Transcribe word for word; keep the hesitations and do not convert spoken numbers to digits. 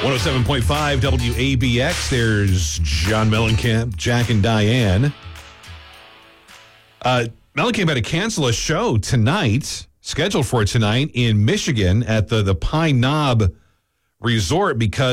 one oh seven point five W A B X. There's John Mellencamp, Jack and Diane. Uh, Mellencamp had to cancel a show tonight, scheduled for tonight in Michigan at the, the Pine Knob Resort because